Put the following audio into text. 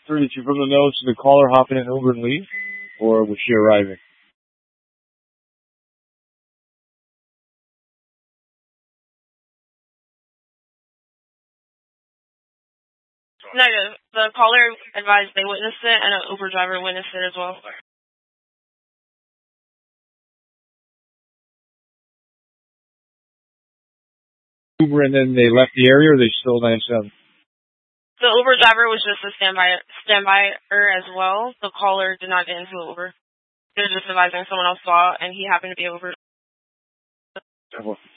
32 from the notes, did the caller hop in an Uber and leave? Or was she arriving? Negative. The caller advised they witnessed it, and an Uber driver witnessed it as well. Uber and then they left the area, or they still 97? The Uber driver was just a standby-er as well. The caller did not get into the Uber. They were just advising someone else saw, and he happened to be over.